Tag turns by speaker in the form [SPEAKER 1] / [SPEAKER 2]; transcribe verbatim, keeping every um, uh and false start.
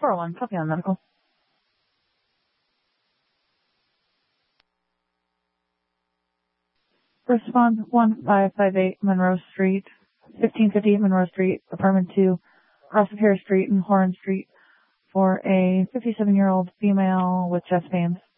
[SPEAKER 1] four oh one, copy on medical. Respond one five five eight Monroe Street, fifteen fifty Monroe Street, apartment two, across Harris Street and Horan Street, for a fifty-seven-year-old female with chest pains.